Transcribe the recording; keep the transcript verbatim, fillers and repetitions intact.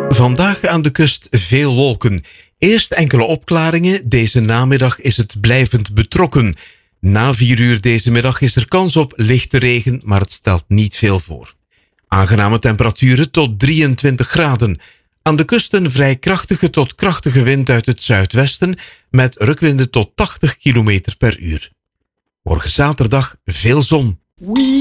Vandaag aan de kust veel wolken. Eerst enkele opklaringen. Deze namiddag is het blijvend betrokken. Na vier uur deze middag is er kans op lichte regen, maar het stelt niet veel voor. Aangename temperaturen tot drieëntwintig graden. Aan de kust een vrij krachtige tot krachtige wind uit het zuidwesten met rukwinden tot tachtig kilometer per uur. Morgen zaterdag veel zon.